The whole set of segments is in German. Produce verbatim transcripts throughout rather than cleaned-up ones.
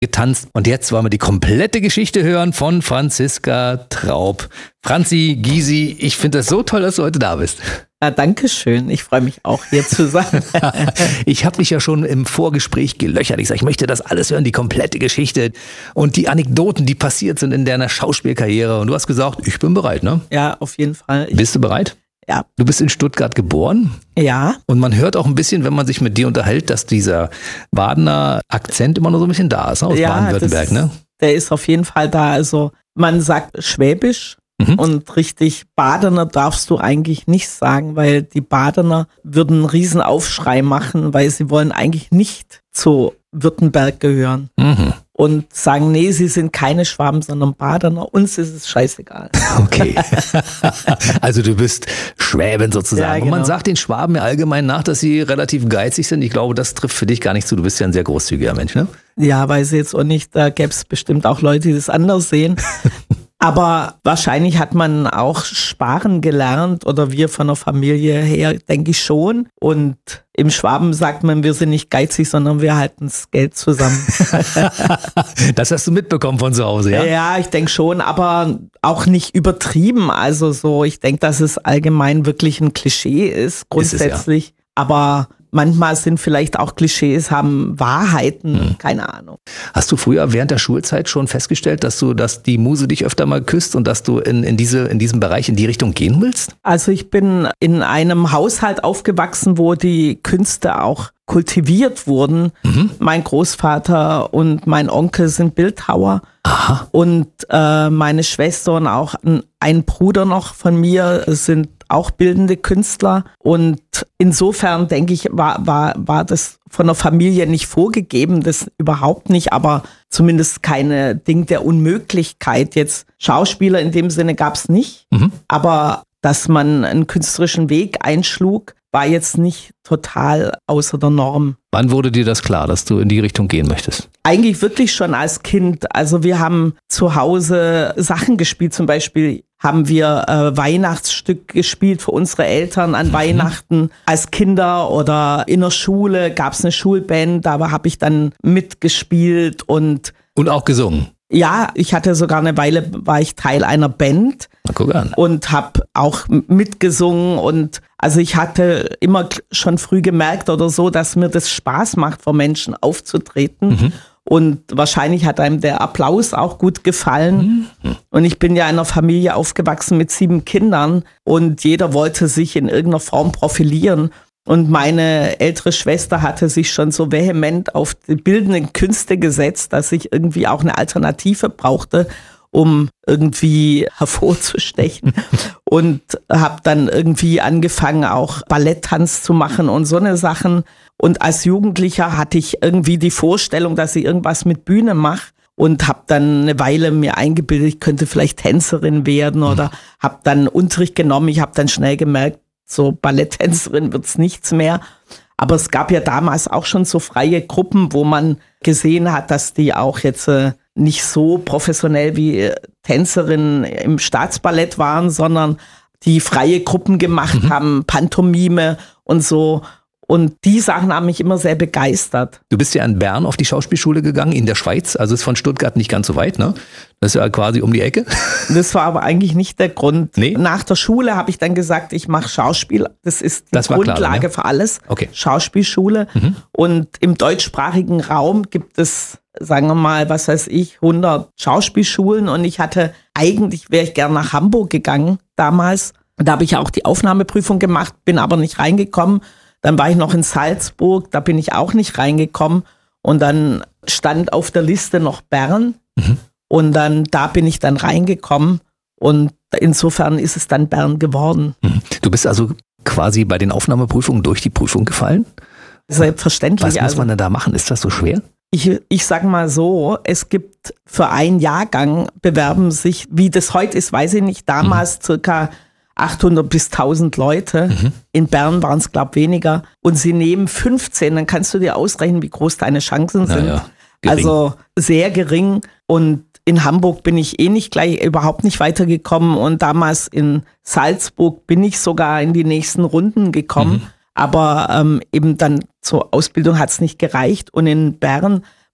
getanzt. Und jetzt wollen wir die komplette Geschichte hören von Franziska Traub. Franzi, Gysi, ich finde das so toll, dass du heute da bist. Ja, danke schön. Ich freue mich auch, hier zu sein. Ich habe dich ja schon im Vorgespräch gelöchert. Ich sage, ich möchte das alles hören, die komplette Geschichte und die Anekdoten, die passiert sind in deiner Schauspielkarriere. Und du hast gesagt, ich bin bereit, ne? Ja, auf jeden Fall. Ich Bist du bereit? Ja. Du bist in Stuttgart geboren? Ja. Und man hört auch ein bisschen, wenn man sich mit dir unterhält, dass dieser Badener Akzent immer noch so ein bisschen da ist, ne? Aus ja, Baden-Württemberg, das, ne? Der ist auf jeden Fall da. Also man sagt Schwäbisch. Mhm. Und richtig Badener darfst du eigentlich nicht sagen, weil die Badener würden einen riesen Aufschrei machen, weil sie wollen eigentlich nicht zu Württemberg gehören. Mhm. Und sagen, nee, sie sind keine Schwaben, sondern Badener. Uns ist es scheißegal. Okay. Also du bist Schwäbin sozusagen. Ja, genau. Und man sagt den Schwaben ja allgemein nach, dass sie relativ geizig sind. Ich glaube, das trifft für dich gar nicht zu. Du bist ja ein sehr großzügiger Mensch, ne? Ja, weiß ich jetzt auch nicht. Da gäbe es bestimmt auch Leute, die das anders sehen. Aber wahrscheinlich hat man auch sparen gelernt oder wir von der Familie her, denke ich schon. Und im Schwaben sagt man, wir sind nicht geizig, sondern wir halten das Geld zusammen. Das hast du mitbekommen von zu Hause, ja? Ja, ich denke schon, aber auch nicht übertrieben. Also so, ich denke, dass es allgemein wirklich ein Klischee ist, grundsätzlich. Ist es, ja. Aber manchmal sind vielleicht auch Klischees, haben Wahrheiten, hm. keine Ahnung. Hast du früher während der Schulzeit schon festgestellt, dass du, dass die Muse dich öfter mal küsst und dass du in, in, diese, in diesem Bereich in die Richtung gehen willst? Also ich bin in einem Haushalt aufgewachsen, wo die Künste auch kultiviert wurden. Mhm. Mein Großvater und mein Onkel sind Bildhauer. Aha. Und äh, meine Schwester und auch ein, ein Bruder noch von mir sind auch bildende Künstler. Und insofern denke ich, war, war, war das von der Familie nicht vorgegeben, das überhaupt nicht, aber zumindest keine Ding der Unmöglichkeit. Jetzt Schauspieler in dem Sinne gab es nicht, mhm. aber dass man einen künstlerischen Weg einschlug, war jetzt nicht total außer der Norm. Wann wurde dir das klar, dass du in die Richtung gehen möchtest? Eigentlich wirklich schon als Kind. Also wir haben zu Hause Sachen gespielt. Zum Beispiel haben wir äh, Weihnachtsstück gespielt für unsere Eltern an mhm. Weihnachten als Kinder oder in der Schule gab es eine Schulband. Da habe ich dann mitgespielt und und auch gesungen. Ja, ich hatte sogar eine Weile, war ich Teil einer Band. Na, guck an. Und habe auch mitgesungen und also ich hatte immer schon früh gemerkt oder so, dass mir das Spaß macht, vor Menschen aufzutreten. Mhm. Und wahrscheinlich hat einem der Applaus auch gut gefallen. Mhm. Und ich bin ja in einer Familie aufgewachsen mit sieben Kindern und jeder wollte sich in irgendeiner Form profilieren. Und meine ältere Schwester hatte sich schon so vehement auf die bildenden Künste gesetzt, dass ich irgendwie auch eine Alternative brauchte, um irgendwie hervorzustechen. Und habe dann irgendwie angefangen, auch Balletttanz zu machen und so eine Sachen. Und als Jugendlicher hatte ich irgendwie die Vorstellung, dass ich irgendwas mit Bühne mache. Und habe dann eine Weile mir eingebildet, ich könnte vielleicht Tänzerin werden oder habe dann Unterricht genommen. Ich habe dann schnell gemerkt, so Balletttänzerin wird's nichts mehr. Aber es gab ja damals auch schon so freie Gruppen, wo man gesehen hat, dass die auch jetzt äh, nicht so professionell wie Tänzerinnen im Staatsballett waren, sondern die freie Gruppen gemacht mhm. haben, Pantomime und so. Und die Sachen haben mich immer sehr begeistert. Du bist ja in Bern auf die Schauspielschule gegangen, in der Schweiz. Also ist von Stuttgart nicht ganz so weit, ne? Das ist ja quasi um die Ecke. Das war aber eigentlich nicht der Grund. Nee? Nach der Schule habe ich dann gesagt, ich mache Schauspiel. Das ist die das Grundlage klar, ne? für alles. Okay. Schauspielschule. Mhm. Und im deutschsprachigen Raum gibt es, sagen wir mal, was weiß ich, hundert Schauspielschulen. Und ich hatte, eigentlich wäre ich gern nach Hamburg gegangen damals. Da habe ich auch die Aufnahmeprüfung gemacht, bin aber nicht reingekommen. Dann war ich noch in Salzburg, da bin ich auch nicht reingekommen. Und dann stand auf der Liste noch Bern. Mhm. Und dann, da bin ich dann reingekommen. Und insofern ist es dann Bern geworden. Mhm. Du bist also quasi bei den Aufnahmeprüfungen durch die Prüfung gefallen? Selbstverständlich. Was muss also, man denn da machen? Ist das so schwer? Ich, ich sage mal so, es gibt für einen Jahrgang bewerben sich, wie das heute ist, weiß ich nicht, damals mhm. circa achthundert bis tausend Leute. Mhm. In Bern waren es, glaube ich, weniger. Und sie nehmen fünfzehn, dann kannst du dir ausrechnen, wie groß deine Chancen sind. Ja, also sehr gering. Und in Hamburg bin ich eh nicht gleich, überhaupt nicht weitergekommen. Und damals in Salzburg bin ich sogar in die nächsten Runden gekommen. Mhm. Aber ähm, eben dann zur Ausbildung hat es nicht gereicht. Und in Bern war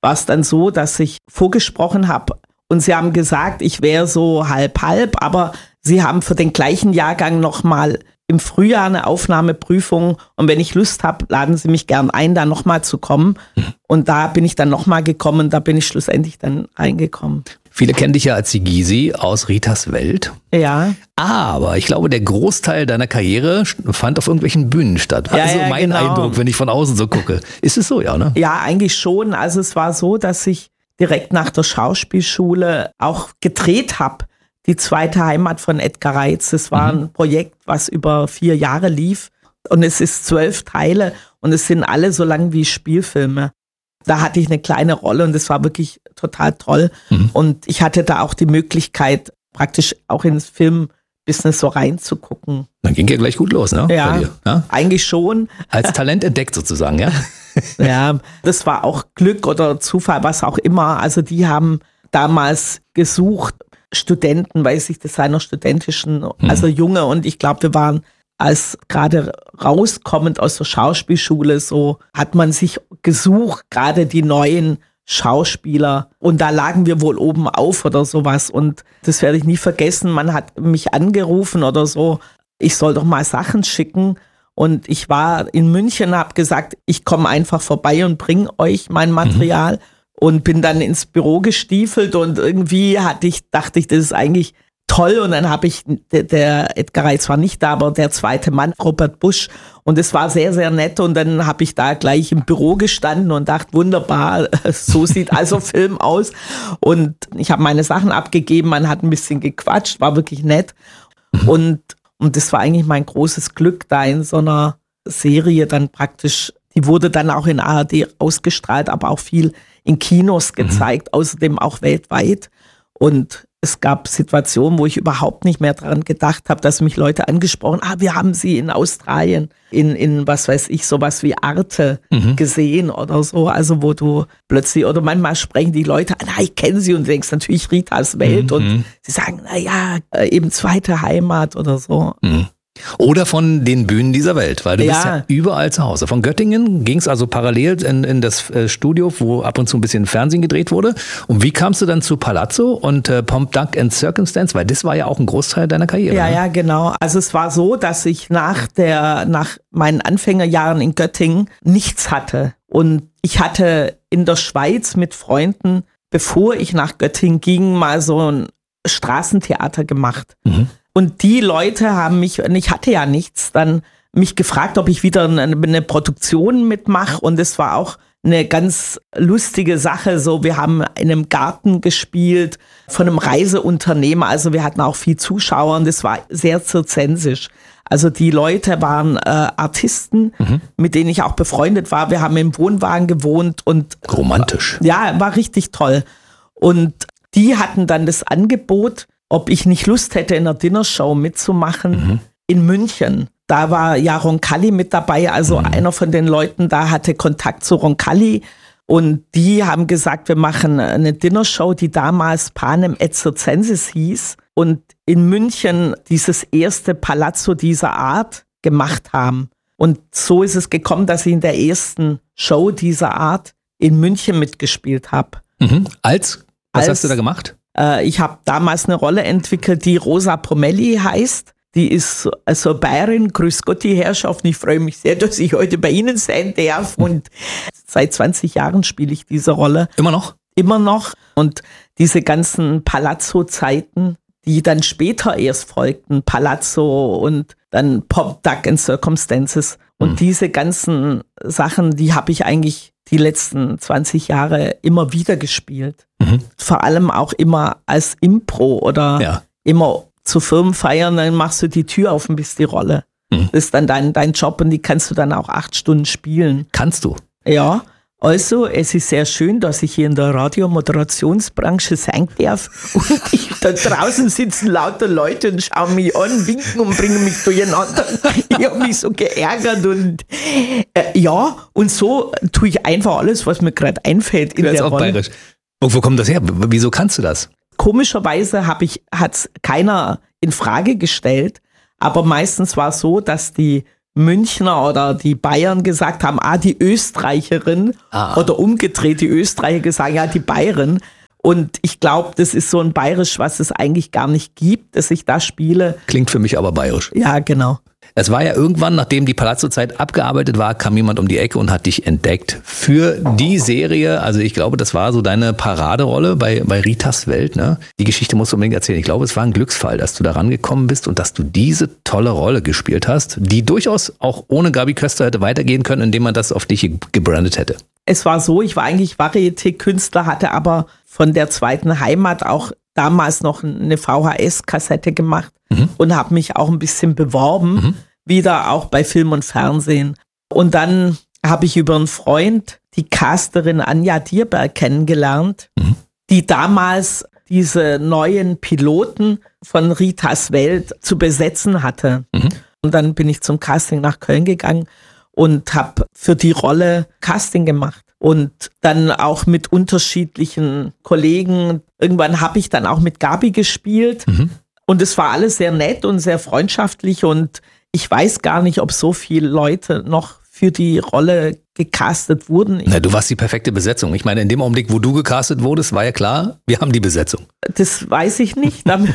war es dann so, dass ich vorgesprochen habe und sie haben gesagt, ich wäre so halb-halb, aber sie haben für den gleichen Jahrgang nochmal im Frühjahr eine Aufnahmeprüfung und wenn ich Lust habe, laden sie mich gern ein, da nochmal zu kommen. Und da bin ich dann nochmal gekommen, da bin ich schlussendlich dann reingekommen. Viele kennen dich ja als die Gysi aus Ritas Welt. Ja. Aber ich glaube, der Großteil deiner Karriere fand auf irgendwelchen Bühnen statt. Ja, also ja, mein genau. Eindruck, wenn ich von außen so gucke. Ist es so, ja, ne? Ja, eigentlich schon. Also es war so, dass ich direkt nach der Schauspielschule auch gedreht habe. Die zweite Heimat von Edgar Reitz. Das war mhm. ein Projekt, was über vier Jahre lief. Und es ist zwölf Teile und es sind alle so lang wie Spielfilme. Da hatte ich eine kleine Rolle und das war wirklich total toll. Mhm. Und ich hatte da auch die Möglichkeit, praktisch auch ins Filmbusiness so reinzugucken. Dann ging ja gleich gut los, ne? Ja, Bei dir, ja? Eigentlich schon. Als Talent entdeckt sozusagen, ja? Ja, das war auch Glück oder Zufall, was auch immer. Also die haben damals gesucht, Studenten, weiß ich, das seiner studentischen, mhm. also Junge. Und ich glaube, wir waren als gerade rauskommend aus der Schauspielschule, so hat man sich gesucht, gerade die neuen Schauspieler. Und da lagen wir wohl oben auf oder sowas. Und das werde ich nie vergessen. Man hat mich angerufen oder so, ich soll doch mal Sachen schicken. Und ich war in München, habe gesagt, ich komme einfach vorbei und bringe euch mein Material. Mhm. Und bin dann ins Büro gestiefelt und irgendwie hatte ich, dachte ich, das ist eigentlich toll. Und dann habe ich, der, der Edgar Reitz war nicht da, aber der zweite Mann, Robert Busch. Und es war sehr, sehr nett. Und dann habe ich da gleich im Büro gestanden und dachte, wunderbar, so sieht also Film aus. Und ich habe meine Sachen abgegeben, man hat ein bisschen gequatscht, war wirklich nett. Und, und das war eigentlich mein großes Glück, da in so einer Serie dann praktisch, die wurde dann auch in A R D ausgestrahlt, aber auch viel in Kinos gezeigt, mhm. außerdem auch weltweit. Und es gab Situationen, wo ich überhaupt nicht mehr daran gedacht habe, dass mich Leute angesprochen haben, ah, wir haben sie in Australien, in, in was weiß ich, sowas wie Arte mhm. gesehen oder so. Also wo du plötzlich, oder manchmal sprechen die Leute an, ah, ich kenne sie und du denkst natürlich Ritas Welt mhm. und sie sagen, na ja, eben zweite Heimat oder so. Mhm. Oder von den Bühnen dieser Welt, weil du ja. bist ja überall zu Hause. Von Göttingen ging es also parallel in, in das Studio, wo ab und zu ein bisschen Fernsehen gedreht wurde. Und wie kamst du dann zu Palazzo und äh, Pomp, Duck and Circumstance? Weil das war ja auch ein Großteil deiner Karriere. Ja, ne? ja, genau. Also es war so, dass ich nach der, nach meinen Anfängerjahren in Göttingen nichts hatte. Und ich hatte in der Schweiz mit Freunden, bevor ich nach Göttingen ging, mal so ein Straßentheater gemacht. Mhm. Und die Leute haben mich, und ich hatte ja nichts, dann mich gefragt, ob ich wieder eine, eine Produktion mitmache. Und es war auch eine ganz lustige Sache. So, wir haben in einem Garten gespielt von einem Reiseunternehmer. Also wir hatten auch viel Zuschauer und es war sehr zirzensisch. Also die Leute waren äh, Artisten, mhm. mit denen ich auch befreundet war. Wir haben im Wohnwagen gewohnt und romantisch. Ja, war richtig toll. Und die hatten dann das Angebot, ob ich nicht Lust hätte, in einer Dinnershow mitzumachen mhm. in München. Da war ja Roncalli mit dabei, also mhm. einer von den Leuten da hatte Kontakt zu Roncalli und die haben gesagt, wir machen eine Dinnershow, die damals Panem et Circenses hieß und in München dieses erste Palazzo dieser Art gemacht haben. Und so ist es gekommen, dass ich in der ersten Show dieser Art in München mitgespielt habe. Mhm. Als? Was Als, hast du da gemacht? Ich habe damals eine Rolle entwickelt, die Rosa Pomelli heißt. Die ist also Bayerin. Grüß Gott, die Herrschaften. Ich freue mich sehr, dass ich heute bei Ihnen sein darf. Und seit zwanzig Jahren spiele ich diese Rolle. Immer noch? Immer noch. Und diese ganzen Palazzo-Zeiten, die dann später erst folgten, Palazzo und dann Pomp, Duck and Circumstances. Und mhm. diese ganzen Sachen, die habe ich eigentlich die letzten zwanzig Jahre immer wieder gespielt. Mhm. Vor allem auch immer als Impro oder ja. immer zu Firmenfeiern, dann machst du die Tür auf und bist die Rolle. Mhm. Das ist dann dein, dein Job und die kannst du dann auch acht Stunden spielen. Kannst du? Ja. Also, es ist sehr schön, dass ich hier in der Radiomoderationsbranche sein darf. Und ich, da draußen sitzen lauter Leute und schauen mich an, winken und bringen mich durcheinander. Ich habe mich so geärgert und äh, ja, und so tue ich einfach alles, was mir gerade einfällt in das der ist auch Rolle. Bayerisch. Und wo kommt das her? Wieso kannst du das? Komischerweise habe ich, hat's keiner in Frage gestellt, aber meistens war es so, dass die Münchner oder die Bayern gesagt haben, ah, die Österreicherin ah. oder umgedreht, die Österreicher gesagt, ja, die Bayerin. Und ich glaube, das ist so ein Bayerisch, was es eigentlich gar nicht gibt, dass ich da spiele. Klingt für mich aber bayerisch. Ja, genau. Es war ja irgendwann, nachdem die Palazzo-Zeit abgearbeitet war, kam jemand um die Ecke und hat dich entdeckt für die Serie. Also ich glaube, das war so deine Paraderolle bei, bei Ritas Welt. Ne? Die Geschichte musst du unbedingt erzählen. Ich glaube, es war ein Glücksfall, dass du da rangekommen bist und dass du diese tolle Rolle gespielt hast, die durchaus auch ohne Gabi Köster hätte weitergehen können, indem man das auf dich gebrandet hätte. Es war so, ich war eigentlich Varieté-Künstler, hatte aber von der zweiten Heimat auch damals noch eine V H S-Kassette gemacht mhm. und habe mich auch ein bisschen beworben, mhm. wieder auch bei Film und Fernsehen. Und dann habe ich über einen Freund die Casterin Anja Dierberg kennengelernt, mhm. die damals diese neuen Piloten von Ritas Welt zu besetzen hatte. Mhm. Und dann bin ich zum Casting nach Köln gegangen und habe für die Rolle Casting gemacht. Und dann auch mit unterschiedlichen Kollegen. Irgendwann habe ich dann auch mit Gabi gespielt. Mhm. Und es war alles sehr nett und sehr freundschaftlich. Und ich weiß gar nicht, ob so viele Leute noch für die Rolle gecastet wurden. Na, du warst die perfekte Besetzung. Ich meine, in dem Augenblick, wo du gecastet wurdest, war ja klar, wir haben die Besetzung. Das weiß ich nicht. Dann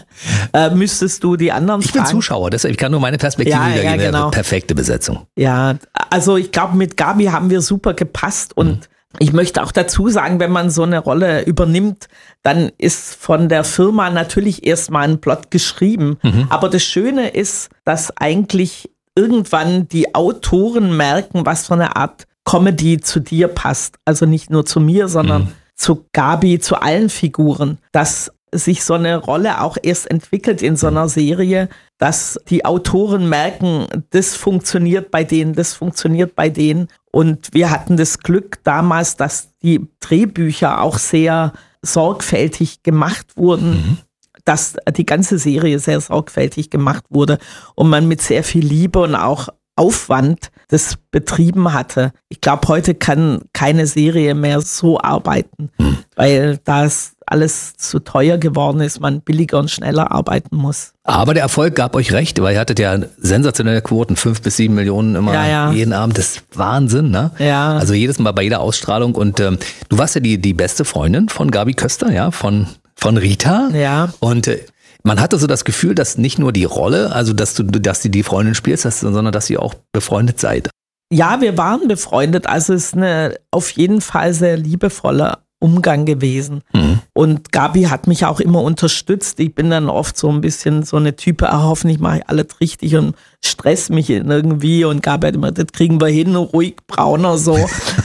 äh, müsstest du die anderen ich fragen. Ich bin Zuschauer, deshalb ich kann nur meine Perspektive ja, wiedergeben. Ja, genau. Perfekte Besetzung. Ja, also ich glaube, mit Gabi haben wir super gepasst und mhm. ich möchte auch dazu sagen, wenn man so eine Rolle übernimmt, dann ist von der Firma natürlich erstmal ein Plot geschrieben. Mhm. Aber das Schöne ist, dass eigentlich irgendwann die Autoren merken, was für eine Art Comedy zu dir passt. Also nicht nur zu mir, sondern mhm. zu Gabi, zu allen Figuren. Dass sich so eine Rolle auch erst entwickelt in so einer Serie, dass die Autoren merken, das funktioniert bei denen, das funktioniert bei denen. Und wir hatten das Glück damals, dass die Drehbücher auch sehr sorgfältig gemacht wurden. Mhm. dass die ganze Serie sehr sorgfältig gemacht wurde und man mit sehr viel Liebe und auch Aufwand das betrieben hatte. Ich glaube, heute kann keine Serie mehr so arbeiten, hm. weil das alles zu teuer geworden ist, man billiger und schneller arbeiten muss. Aber der Erfolg gab euch recht, weil ihr hattet ja sensationelle Quoten, fünf bis sieben Millionen immer ja, ja. jeden Abend. Das ist Wahnsinn, ne? Ja. Also jedes Mal bei jeder Ausstrahlung. Und ähm, du warst ja die, die beste Freundin von Gabi Köster, ja, von Von Rita. Ja. Und äh, man hatte so das Gefühl, dass nicht nur die Rolle, also dass du, dass du die Freundin spielst, dass, sondern dass ihr auch befreundet seid. Ja, wir waren befreundet. Also es ist eine auf jeden Fall sehr liebevoller Umgang gewesen. Mhm. Und Gabi hat mich auch immer unterstützt. Ich bin dann oft so ein bisschen so eine Type, ah, hoffentlich mache ich alles richtig und stress mich irgendwie. Und Gabi hat immer, das kriegen wir hin, ruhig brauner so.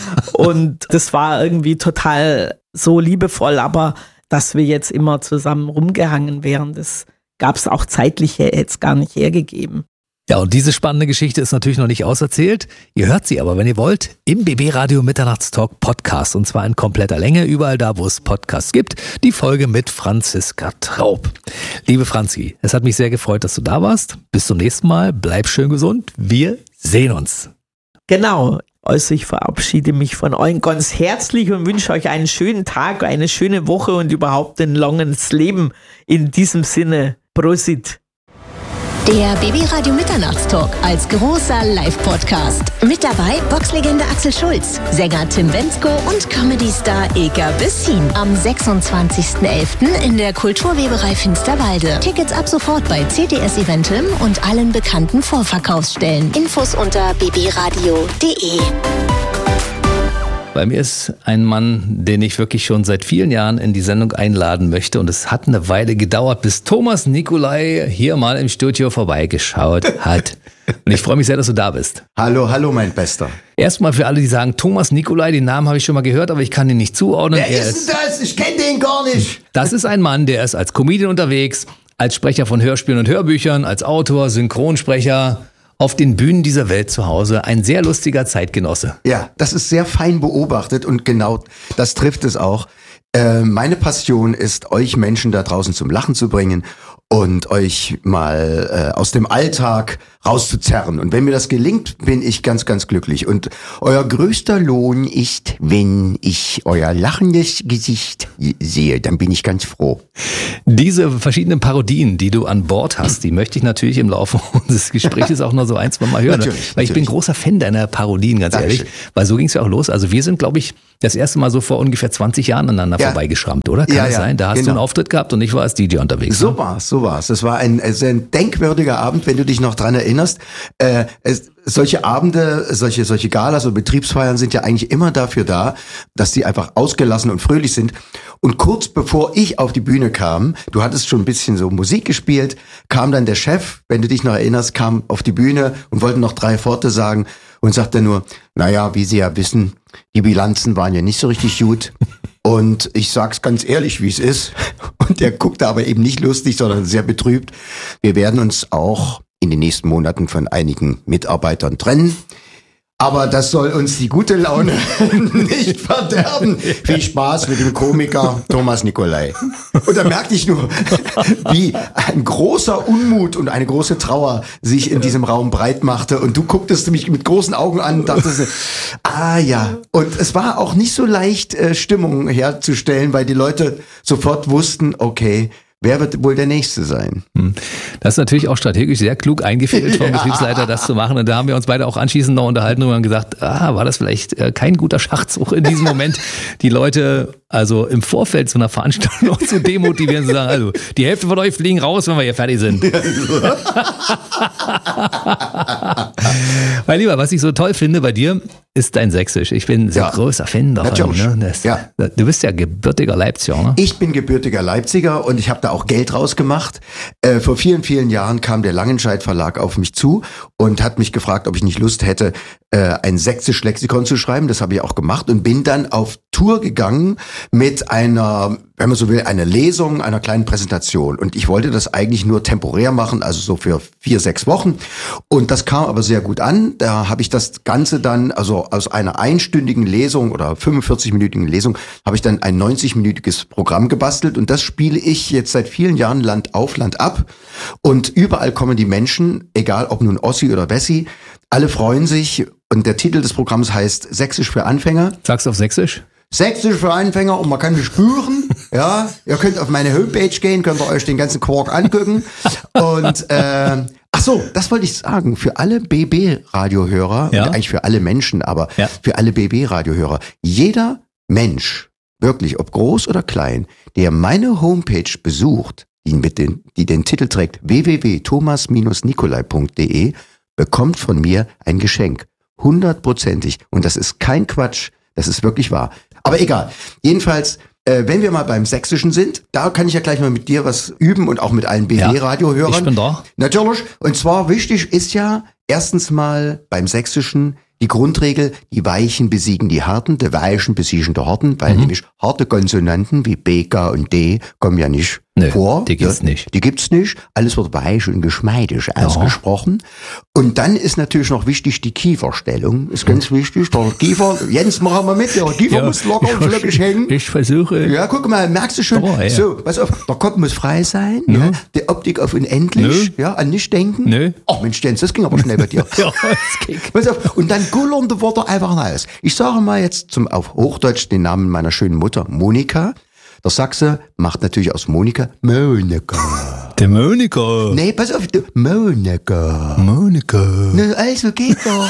Und das war irgendwie total so liebevoll, aber dass wir jetzt immer zusammen rumgehangen wären, das gab es auch zeitlich her, jetzt gar nicht hergegeben. Ja, und diese spannende Geschichte ist natürlich noch nicht auserzählt. Ihr hört sie aber, wenn ihr wollt, im B B Radio Mitternachtstalk Podcast. Und zwar in kompletter Länge, überall da, wo es Podcasts gibt. Die Folge mit Franziska Traub. Liebe Franzi, es hat mich sehr gefreut, dass du da warst. Bis zum nächsten Mal. Bleib schön gesund. Wir sehen uns. Genau. Also ich verabschiede mich von euch ganz herzlich und wünsche euch einen schönen Tag, eine schöne Woche und überhaupt ein langes Leben. In diesem Sinne, Prosit. Der B B Radio Mitternachtstalk als großer Live-Podcast. Mit dabei Boxlegende Axel Schulz, Sänger Tim Bendzko und Comedy-Star Ilka Bessin. Am sechsundzwanzigsten elften in der Kulturweberei Finsterwalde. Tickets ab sofort bei C T S Eventim und allen bekannten Vorverkaufsstellen. Infos unter b b radio punkt d e. Bei mir ist ein Mann, den ich wirklich schon seit vielen Jahren in die Sendung einladen möchte. Und es hat eine Weile gedauert, bis Thomas Nicolai hier mal im Studio vorbeigeschaut hat. Und ich freue mich sehr, dass du da bist. Hallo, hallo, mein Bester. Erstmal für alle, die sagen, Thomas Nicolai, den Namen habe ich schon mal gehört, aber ich kann ihn nicht zuordnen. Wer er ist denn das? Ich kenne den gar nicht. Das ist ein Mann, der ist als Comedian unterwegs, als Sprecher von Hörspielen und Hörbüchern, als Autor, Synchronsprecher, auf den Bühnen dieser Welt zu Hause. Ein sehr lustiger Zeitgenosse. Ja, das ist sehr fein beobachtet und genau das trifft es auch. Äh, meine Passion ist, euch Menschen da draußen zum Lachen zu bringen und euch mal äh, aus dem Alltag rauszuzerren. Und wenn mir das gelingt, bin ich ganz, ganz glücklich. Und euer größter Lohn ist, wenn ich euer lachendes Gesicht sehe, dann bin ich ganz froh. Diese verschiedenen Parodien, die du an Bord hast, die möchte ich natürlich im Laufe unseres Gesprächs auch noch so ein, zwei Mal hören. Natürlich, weil ich natürlich. bin großer Fan deiner Parodien, ganz Dankeschön. ehrlich. Weil so ging es ja auch los. Also wir sind, glaube ich, das erste Mal so vor ungefähr zwanzig Jahren aneinander Ja. vorbeigeschrammt, oder? Kann Ja, das ja, sein? Da hast genau. du einen Auftritt gehabt und ich war als D J unterwegs. So ne? war's, so war's. Das war ein, also ein denkwürdiger Abend, wenn du dich noch dran erinnerst. Äh, es, solche Abende, solche, solche Galas und Betriebsfeiern sind ja eigentlich immer dafür da, dass die einfach ausgelassen und fröhlich sind. Und kurz bevor ich auf die Bühne kam, du hattest schon ein bisschen so Musik gespielt, kam dann der Chef, wenn du dich noch erinnerst, kam auf die Bühne und wollte noch drei Worte sagen und sagte nur, naja, wie Sie ja wissen, die Bilanzen waren ja nicht so richtig gut. Und ich sag's ganz ehrlich, wie es ist. Und der guckte aber eben nicht lustig, sondern sehr betrübt. Wir werden uns auch in den nächsten Monaten von einigen Mitarbeitern trennen. Aber das soll uns die gute Laune nicht verderben. Viel Spaß mit dem Komiker Thomas Nicolai. Und da merkte ich nur, wie ein großer Unmut und eine große Trauer sich in diesem Raum breit machte. Und du gucktest mich mit großen Augen an und dachtest, ah ja. Und es war auch nicht so leicht, äh, Stimmung herzustellen, weil die Leute sofort wussten, okay, wer wird wohl der Nächste sein? Das ist natürlich auch strategisch sehr klug eingefädelt vom Ja. Betriebsleiter, das zu machen. Und da haben wir uns beide auch anschließend noch unterhalten und haben gesagt, ah, war das vielleicht äh, kein guter Schachzug in diesem Moment, die Leute also im Vorfeld zu einer Veranstaltung noch zu demotivieren, zu sagen, also die Hälfte von euch fliegen raus, wenn wir hier fertig sind. Mein Lieber, was ich so toll finde bei dir, ist dein Sächsisch. Ich bin sehr Ja. großer Fan davon. Natürlich. Ne? Das, Ja. Du bist ja gebürtiger Leipziger, ne? Ich bin gebürtiger Leipziger und ich habe da auch Geld rausgemacht. Äh, vor vielen, vielen Jahren kam der Langenscheidt Verlag auf mich zu und hat mich gefragt, ob ich nicht Lust hätte, äh, ein sächsisch Lexikon zu schreiben. Das habe ich auch gemacht und bin dann auf Tour gegangen mit einer, wenn man so will, einer Lesung, einer kleinen Präsentation. Und ich wollte das eigentlich nur temporär machen, also so für vier, sechs Wochen. Und das kam aber sehr gut an. Da habe ich das Ganze dann, also aus einer einstündigen Lesung oder fünfundvierzig-minütigen Lesung, habe ich dann ein neunzig-minütiges Programm gebastelt. Und das spiele ich jetzt seit vielen Jahren Land auf, Land ab. Und überall kommen die Menschen, egal ob nun Ossi oder Wessi, alle freuen sich. Und der Titel des Programms heißt Sächsisch für Anfänger. Sagst du auf Sächsisch? Sächsisch für Anfänger und man kann mich spüren. Ja, ihr könnt auf meine Homepage gehen, könnt ihr euch den ganzen Quark angucken. Und äh, ach so, das wollte ich sagen. Für alle B B-Radiohörer, Ja. und eigentlich für alle Menschen, aber Ja. für alle B B-Radiohörer, jeder Mensch, wirklich, ob groß oder klein, der meine Homepage besucht, die, mit den, die den Titel trägt w w w punkt thomas Bindestrich nicolai punkt d e, bekommt von mir ein Geschenk. Hundertprozentig. Und das ist kein Quatsch. Das ist wirklich wahr. Aber egal. Jedenfalls, äh, wenn wir mal beim Sächsischen sind, da kann ich ja gleich mal mit dir was üben und auch mit allen B B-Radiohörern. Ich bin da. Natürlich. Und zwar wichtig ist ja erstens mal beim Sächsischen die Grundregel, die Weichen besiegen die Harten, die Weichen besiegen die Harten, weil Mhm. nämlich harte Konsonanten wie B, K und D kommen ja nicht Nö, vor. die gibt's Ja, nicht. Die gibt's nicht. Alles wird weich und geschmeidig ausgesprochen. Und dann ist natürlich noch wichtig die Kieferstellung. Ist ganz wichtig. Der Kiefer, Jens, machen wir mit. Der Kiefer Ja. muss locker und flockig hängen. Ich versuche. Ja, guck mal, merkst du schon? Oh, ja. So, pass auf, der Kopf muss frei sein, ja. Die Optik auf unendlich, Nö. ja, an nicht denken. Nö. Ach Mensch, Jens, das ging aber schnell bei dir. Ja, das ging. Pass auf, und dann gullernde Worte einfach raus. Ich sage mal jetzt zum auf Hochdeutsch den Namen meiner schönen Mutter, Monika. Der Sachse macht natürlich aus Monika Monika. Der Monika. Nee, pass auf, du, Monika. Monika. Na, also geht doch.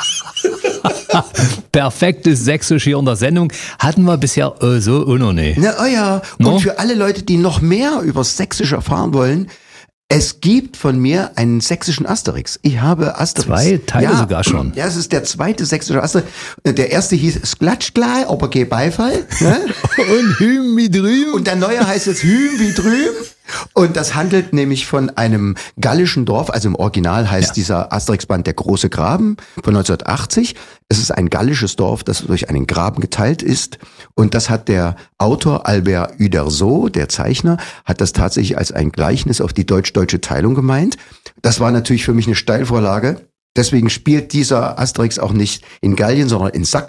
Perfektes Sächsisch hier in der Sendung. Hatten wir bisher äh, so auch noch nicht. Na, oh ja. Und No? für alle Leute, die noch mehr über Sächsisch erfahren wollen, es gibt von mir einen sächsischen Asterix. Ich habe Asterix. Zwei Teile ja, sogar schon. Ja, es ist der zweite sächsische Asterix. Der erste hieß Sklatschglei, aber kein Beifall. Ne? Und Hüm wie drüben. Und der neue heißt jetzt Hüm wie drüben. Und das handelt nämlich von einem gallischen Dorf, also im Original heißt Ja. dieser Asterix-Band Der große Graben von neunzehnhundertachtzig. Es ist ein gallisches Dorf, das durch einen Graben geteilt ist. Und das hat der Autor Albert Uderzo, der Zeichner, hat das tatsächlich als ein Gleichnis auf die deutsch-deutsche Teilung gemeint. Das war natürlich für mich eine Steilvorlage. Deswegen spielt dieser Asterix auch nicht in Gallien, sondern in Sachsen.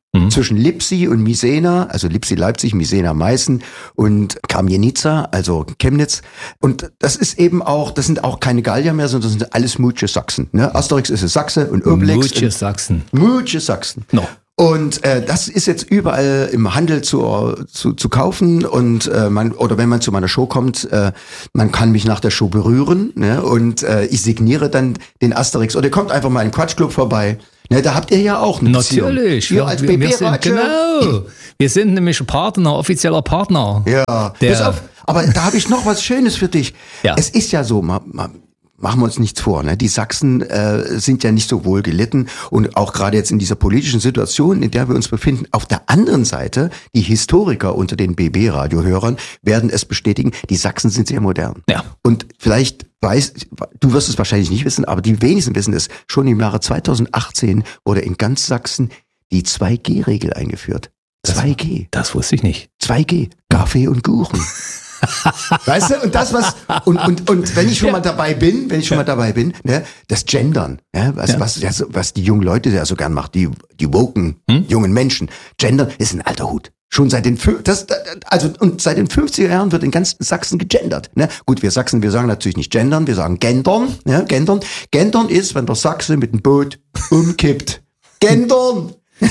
Mhm. Zwischen Lipsi und Misena, also Lipsi Leipzig, Misena Meißen und Kamienica, also Chemnitz. Und das ist eben auch, das sind auch keine Gallier mehr, sondern das sind alles Mutsche Sachsen. Ne? Asterix ist ein Sachse und Obelix. Mutsche Sachsen. Mutsche Sachsen. No. Und äh, das ist jetzt überall im Handel zu zu, zu kaufen und äh, man oder wenn man zu meiner Show kommt, äh, man kann mich nach der Show berühren, ne? Und äh, ich signiere dann den Asterix oder ihr kommt einfach mal im Quatschclub vorbei. Ne, da habt ihr ja auch eine Beziehung. Natürlich. Wir Wir, als wir, B wir sind, B-Radio. genau. Wir sind nämlich Partner, offizieller Partner. Ja. Der- Pass auf, aber da habe ich noch was Schönes für dich. Ja. Es ist ja so, ma, ma, machen wir uns nichts vor, ne? Die Sachsen äh, sind ja nicht so wohl gelitten und auch gerade jetzt in dieser politischen Situation, in der wir uns befinden. Auf der anderen Seite, die Historiker unter den B B-Radiohörern werden es bestätigen, die Sachsen sind sehr modern. Ja. Und vielleicht weiß, du wirst es wahrscheinlich nicht wissen, aber die wenigsten wissen es, schon im Jahre zweitausendachtzehn wurde in ganz Sachsen die zwei G Regel eingeführt. zwei G. Das wusste ich nicht. zwei G. Kaffee und Kuchen. Weißt du, und das was, und, und, und wenn ich schon mal dabei bin, wenn ich schon mal dabei bin, ne, das Gendern, ja, was, Ja. was, ja, so- was die jungen Leute ja so gern macht, die, die woken Hm? jungen Menschen. Gendern ist ein alter Hut. Schon seit den, fün- das, also, und seit den fünfziger Jahren wird in ganz Sachsen gegendert, ne. Gut, wir Sachsen, wir sagen natürlich nicht gendern, wir sagen gendern, ja, gendern. Gendern ist, wenn der Sachse mit dem Boot umkippt. Gendern!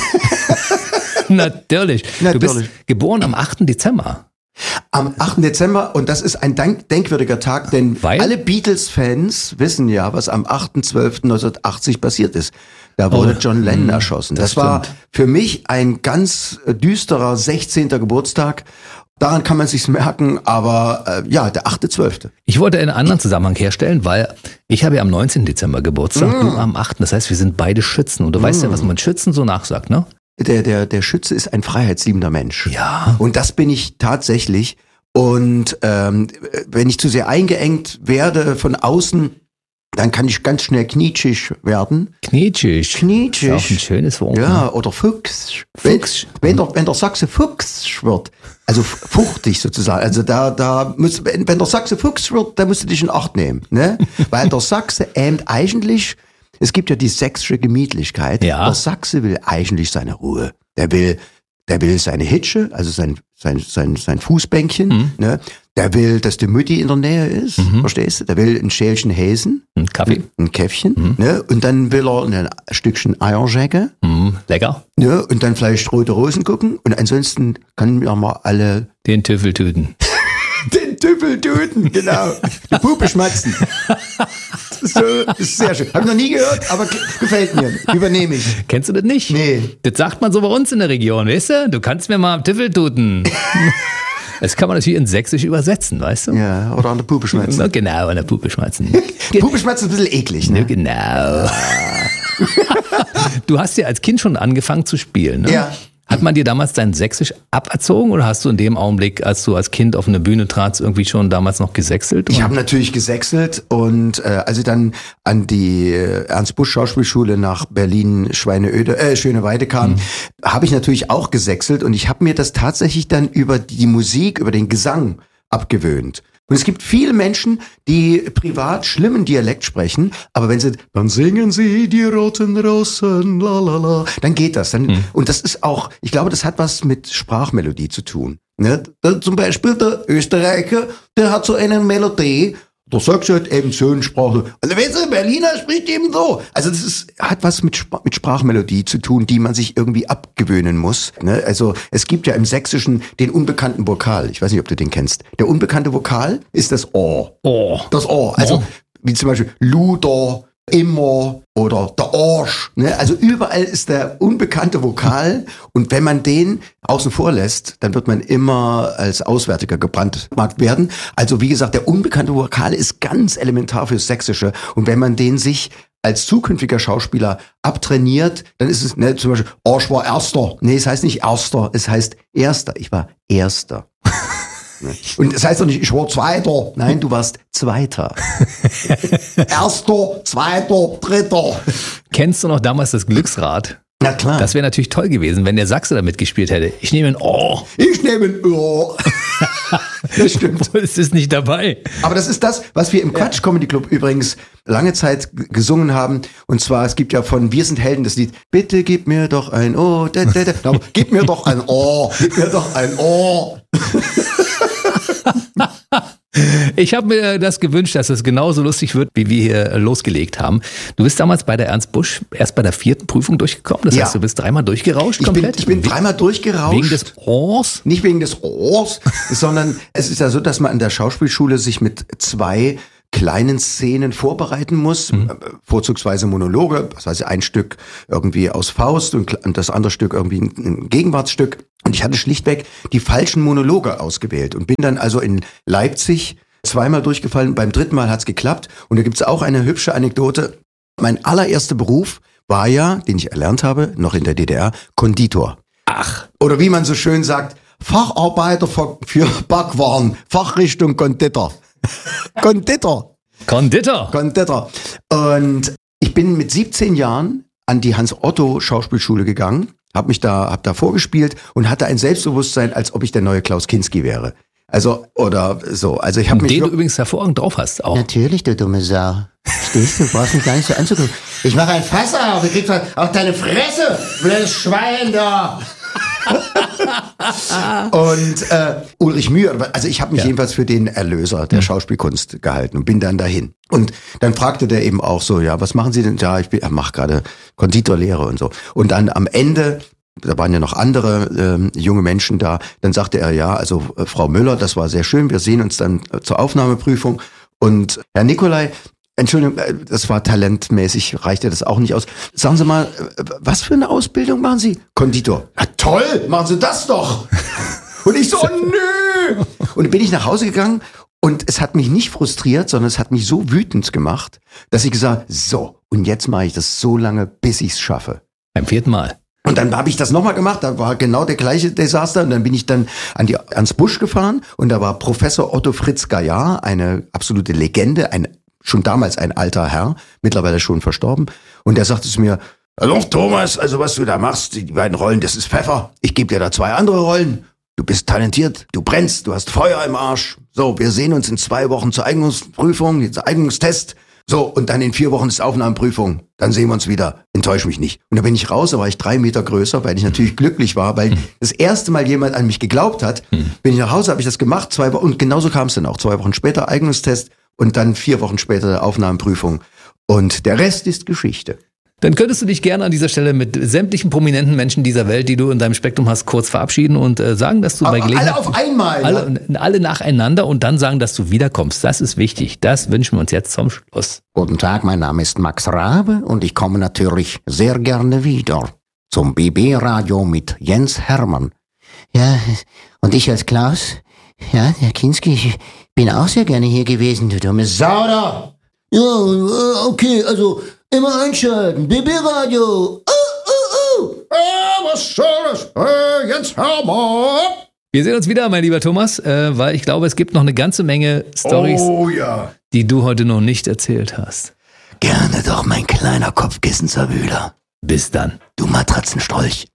Natürlich. Du Natürlich. bist geboren am achten Dezember. Am achten Dezember, und das ist ein dank denkwürdiger Tag, denn Weil? alle Beatles-Fans wissen ja, was am achten zwölften neunzehnhundertachtzig passiert ist. Da wurde Oh, John Lennon mh, erschossen. das Das, war stimmt. für mich ein ganz äh, düsterer sechzehnter Geburtstag. Daran kann man sich's merken, aber äh, ja, der achte zwölfte Ich wollte einen anderen Zusammenhang herstellen, weil ich habe ja am neunzehnten Dezember Geburtstag, du am achten. Das heißt, wir sind beide Schützen. Und du weißt ja, was man Schützen so nachsagt, ne? Der, der, der Schütze ist ein freiheitsliebender Mensch. Ja. Und das bin ich tatsächlich. Und ähm, wenn ich zu sehr eingeengt werde von außen, dann kann ich ganz schnell knietschig werden. Knetschig. Knietschig. Ist auch ein schönes Wort. Ja, oder Fuchs. Fuchs. Wenn, wenn, der, wenn der Sachse Fuchs wird, also f- fuchtig sozusagen, also da, da muss, wenn, wenn der Sachse Fuchs wird, dann musst du dich in Acht nehmen, ne? Weil der Sachse ähmt eigentlich, es gibt ja die sächsische Gemütlichkeit, Ja. der Sachse will eigentlich seine Ruhe. Der will, der will seine Hitsche, also sein, sein, sein, sein Fußbänkchen, Mhm. ne? Der will, dass die Mutti in der Nähe ist, verstehst du? Der will ein Schälchen Häsen, Ein Kaffee. ein Käffchen, ne? Und dann will er ein Stückchen Eierschecke, Mm, lecker. ne? Und dann vielleicht Rote Rosen gucken. Und ansonsten können wir mal alle Den Tüffeltüten. den Tüffel töten, genau. Die Puppe schmatzen. Das ist, so, das ist sehr schön. Hab ich noch nie gehört, aber ge- gefällt mir. Übernehme ich. Kennst du das nicht? Nee. Das sagt man so bei uns in der Region, weißt du? Du kannst mir mal am Tüffeltuten. Das kann man natürlich in Sächsisch übersetzen, weißt du? Ja, oder an der Puppe schmatzen. Na, genau, an der Puppe schmatzen. Puppe schmatzen ist ein bisschen eklig, Ja, ne? genau. Du hast ja als Kind schon angefangen zu spielen, ne? Ja. Hat man dir damals dein Sächsisch aberzogen oder hast du in dem Augenblick, als du als Kind auf eine Bühne tratst, irgendwie schon damals noch gesächselt? Ich habe natürlich gesächselt und äh, als ich dann an die äh, Ernst-Busch-Schauspielschule nach Berlin Schweineöde, äh, Schöneweide kam, mhm. habe ich natürlich auch gesächselt und ich habe mir das tatsächlich dann über die Musik, über den Gesang abgewöhnt. Und es gibt viele Menschen, die privat schlimmen Dialekt sprechen, aber wenn sie, dann singen sie die roten Rosen, la la la, dann geht das. Dann, mhm. Und das ist auch, ich glaube, das hat was mit Sprachmelodie zu tun. Ne? Da, zum Beispiel der Österreicher, der hat so eine Melodie, der Sachse hat eben so eine Sprache. Also wenn der Berliner spricht eben so. Also das ist, hat was mit, Sp- mit Sprachmelodie zu tun, die man sich irgendwie abgewöhnen muss. Ne? Also es gibt ja im Sächsischen den unbekannten Vokal. Ich weiß nicht, ob du den kennst. Der unbekannte Vokal ist das O. Oh. Das O. Also Oh. wie zum Beispiel Luder, immer oder der Arsch. Ne? Also überall ist der unbekannte Vokal und wenn man den außen vor lässt, dann wird man immer als Auswärtiger gebrandmarkt werden. Also wie gesagt, der unbekannte Vokal ist ganz elementar fürs Sächsische und wenn man den sich als zukünftiger Schauspieler abtrainiert, dann ist es ne, zum Beispiel, Arsch war Erster. Nee, es heißt nicht Erster, es heißt Erster. Ich war Erster. Und es heißt doch nicht, ich war Zweiter. Nein, du warst Zweiter. Erster, Zweiter, Dritter. Kennst du noch damals das Glücksrad? Na klar. Das wäre natürlich toll gewesen, wenn der Sachse da mitgespielt hätte. Ich nehme ein Oh. ich nehme ein Ohr. Das stimmt. Es ist nicht dabei. Aber das ist das, was wir im Quatsch Comedy Club übrigens lange Zeit g- gesungen haben. Und zwar, es gibt ja von Wir sind Helden das Lied, bitte gib mir doch ein Ohr, da, da, da. No, gib mir doch ein Ohr, gib mir doch ein Ohr. Ich habe mir das gewünscht, dass es genauso lustig wird, wie wir hier losgelegt haben. Du bist damals bei der Ernst Busch erst bei der vierten Prüfung durchgekommen. Das Ja. heißt, du bist dreimal durchgerauscht Ich bin, komplett. ich bin dreimal durchgerauscht. Wegen des Ohrs? Nicht wegen des Ohrs, sondern es ist ja so, dass man an der Schauspielschule sich mit zwei kleinen Szenen vorbereiten muss, mhm. vorzugsweise Monologe, was weiß ich, ein Stück irgendwie aus Faust und das andere Stück irgendwie ein Gegenwartsstück. Und ich hatte schlichtweg die falschen Monologe ausgewählt und bin dann also in Leipzig zweimal durchgefallen. Beim dritten Mal hat's geklappt. Und da gibt's auch eine hübsche Anekdote. Mein allererster Beruf war ja, den ich erlernt habe, noch in der D D R, Konditor. Ach. Oder wie man so schön sagt, Facharbeiter für, für Backwaren, Fachrichtung Konditor. Konditor. Konditor. Konditor. Und ich bin mit siebzehn Jahren an die Hans-Otto-Schauspielschule gegangen, hab mich da, hab da vorgespielt und hatte ein Selbstbewusstsein, als ob ich der neue Klaus Kinski wäre. Also, oder so. Also ich habe mich. Den du übrigens hervorragend drauf hast auch. Natürlich, du dumme Sau. Stehst du, brauchst mich gar nicht so anzugucken. Ich mache ein Fass auf, du kriegst auch deine Fresse, blödes Schwein da. Und äh, Ulrich Mühe, also ich habe mich Ja. jedenfalls für den Erlöser der Schauspielkunst gehalten und bin dann dahin. Und dann fragte der eben auch so, ja, was machen Sie denn? Ja, ich bin, mache gerade Konditorlehre und so. Und dann am Ende, da waren ja noch andere ähm, junge Menschen da, dann sagte er, ja, also äh, Frau Müller, das war sehr schön, wir sehen uns dann äh, zur Aufnahmeprüfung. Und Herr Nicolai, Entschuldigung, äh, das war talentmäßig, reichte das auch nicht aus. Sagen Sie mal, äh, was für eine Ausbildung machen Sie? Konditor. Na toll, machen Sie das doch. Und ich so, oh, nö. Und dann bin ich nach Hause gegangen und es hat mich nicht frustriert, sondern es hat mich so wütend gemacht, dass ich gesagt habe, so, und jetzt mache ich das so lange, bis ich es schaffe. Beim vierten Mal. Und dann habe ich das nochmal gemacht, da war genau der gleiche Desaster. Und dann bin ich dann an die Ernst Busch gefahren und da war Professor Otto Fritz Gaillard, eine absolute Legende, ein schon damals ein alter Herr, mittlerweile schon verstorben. Und der sagte zu mir, hallo Thomas, also was du da machst, die beiden Rollen, das ist Pfeffer. Ich gebe dir da zwei andere Rollen. Du bist talentiert, du brennst, du hast Feuer im Arsch. So, wir sehen uns in zwei Wochen zur Eignungsprüfung, jetzt Eignungstest. So, und dann in vier Wochen ist Aufnahmeprüfung. Dann sehen wir uns wieder. Enttäusch mich nicht. Und dann bin ich raus, da war ich drei Meter größer, weil ich natürlich glücklich war, weil das erste Mal jemand an mich geglaubt hat. Bin ich nach Hause, habe ich das gemacht, zwei Wochen, und genauso kam es dann auch. Zwei Wochen später Eignungstest und dann vier Wochen später Aufnahmeprüfung. Und der Rest ist Geschichte. Dann könntest du dich gerne an dieser Stelle mit sämtlichen prominenten Menschen dieser Welt, die du in deinem Spektrum hast, kurz verabschieden und äh, sagen, dass du bei Aber Gelegenheit... alle auf einmal. Alle, alle nacheinander und dann sagen, dass du wiederkommst. Das ist wichtig. Das wünschen wir uns jetzt zum Schluss. Guten Tag, mein Name ist Max Rabe und ich komme natürlich sehr gerne wieder zum B B-Radio mit Jens Hermann. Ja, und ich als Klaus? Ja, Herr Kinski, ich bin auch sehr gerne hier gewesen, du dumme Sau da. Ja, okay, also immer einschalten, B B-Radio. Oh, oh, oh. Äh, was soll das? Äh, Jens Hermann. Wir sehen uns wieder, mein lieber Thomas, äh, weil ich glaube, es gibt noch eine ganze Menge Storys, Oh ja. die du heute noch nicht erzählt hast. Gerne doch, mein kleiner Kopfkissenzerwühler. Bis dann. Du Matratzenstrolch.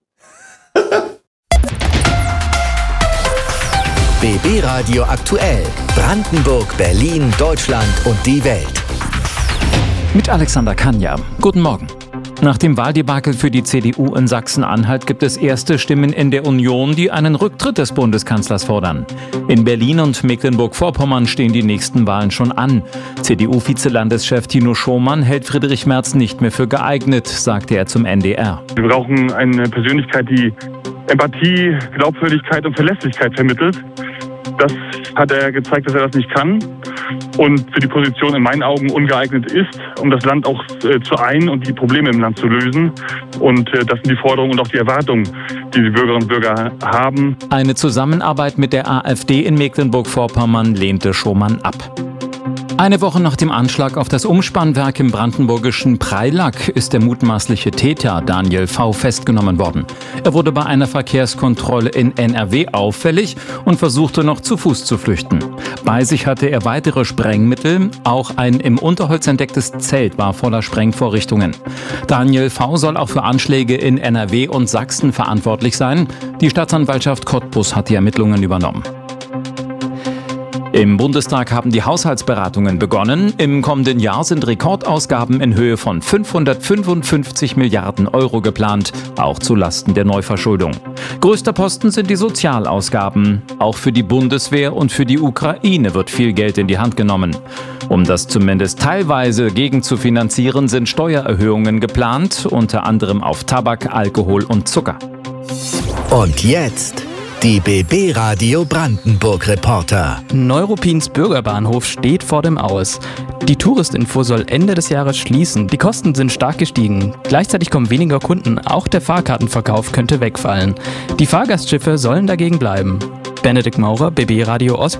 B B-Radio aktuell. Brandenburg, Berlin, Deutschland und die Welt. Mit Alexander Kanja. Guten Morgen. Nach dem Wahldebakel für die C D U in Sachsen-Anhalt gibt es erste Stimmen in der Union, die einen Rücktritt des Bundeskanzlers fordern. In Berlin und Mecklenburg-Vorpommern stehen die nächsten Wahlen schon an. C D U-Vizelandeschef Tino Schomann hält Friedrich Merz nicht mehr für geeignet, sagte er zum N D R. Wir brauchen eine Persönlichkeit, die Empathie, Glaubwürdigkeit und Verlässlichkeit vermittelt. Das hat er gezeigt, dass er das nicht kann und für die Position in meinen Augen ungeeignet ist, um das Land auch äh, zu ein und die Probleme im Land zu lösen. Und äh, das sind die Forderungen und auch die Erwartungen, die die Bürgerinnen und Bürger haben. Eine Zusammenarbeit mit der AfD in Mecklenburg-Vorpommern lehnte Schomann ab. Eine Woche nach dem Anschlag auf das Umspannwerk im brandenburgischen Preilack ist der mutmaßliche Täter Daniel V. festgenommen worden. Er wurde bei einer Verkehrskontrolle in N R W auffällig und versuchte noch zu Fuß zu flüchten. Bei sich hatte er weitere Sprengmittel, auch ein im Unterholz entdecktes Zelt war voller Sprengvorrichtungen. Daniel V. soll auch für Anschläge in N R W und Sachsen verantwortlich sein. Die Staatsanwaltschaft Cottbus hat die Ermittlungen übernommen. Im Bundestag haben die Haushaltsberatungen begonnen. Im kommenden Jahr sind Rekordausgaben in Höhe von fünfhundertfünfundfünfzig Milliarden Euro geplant, auch zu Lasten der Neuverschuldung. Größter Posten sind die Sozialausgaben. Auch für die Bundeswehr und für die Ukraine wird viel Geld in die Hand genommen. Um das zumindest teilweise gegenzufinanzieren, sind Steuererhöhungen geplant, unter anderem auf Tabak, Alkohol und Zucker. Und jetzt die B B Radio Brandenburg Reporter. Neuruppins Bürgerbahnhof steht vor dem Aus. Die Touristinfo soll Ende des Jahres schließen. Die Kosten sind stark gestiegen. Gleichzeitig kommen weniger Kunden. Auch der Fahrkartenverkauf könnte wegfallen. Die Fahrgastschiffe sollen dagegen bleiben. Benedikt Maurer, B B Radio Ost.